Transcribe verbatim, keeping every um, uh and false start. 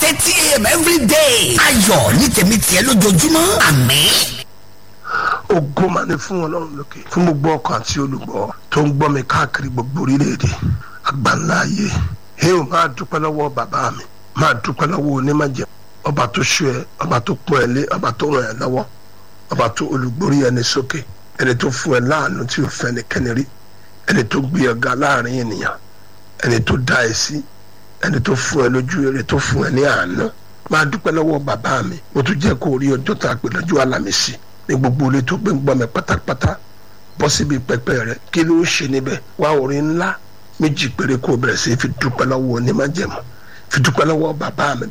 thirty a.m. every day. ayọ̀ ní tèmi tiẹ̀ lójoojúmọ́. àmín. ògo máa ní fún Ọlọ́run lókè fún gbogbo ọkàn àti olùgbọ́ tó ń gbọ́ mi káàkiri gbogbo orílẹ̀-èdè àgbáńlá ayé. ẹ ò máa dúpẹ́ lọ́wọ́ bàbá mi, máa dúpẹ́ lọ́wọ́ onímájẹ̀, ọba tó ṣú ẹ, ọba tó pọ́n ẹ lé, ọba tó ràn ẹ́ lọ́wọ́, ọba tó olùgbórí ẹni sókè, ẹni tó fún ẹ láàánú tí ò fẹ́ ẹnikẹ́ni rí, ẹni tó gbé ẹ ga láàrin ènìyàn, ẹni tó dá ẹ sí, ẹni tó fún ẹ lójú rere, tó fún ẹ ní àánú. máa dúpẹ́ lọ́wọ́ bàbá mi, mo tún jẹ́ kó rí ọjọ́ tá a pè lọ́jọ́ Àlàmísì ní gbogbo ilé tó gbé ń gbọ́ mi pátápátá. bọ́ síbi pẹpẹ rẹ, kí ló ń ṣe níbẹ̀? wá orin ńlá méjì péré kó bẹ̀rẹ̀ sí fi dúpẹ́ lọ́wọ́ onímájẹ̀mú, fi dúpẹ́ lọ́wọ́ bàbá mi.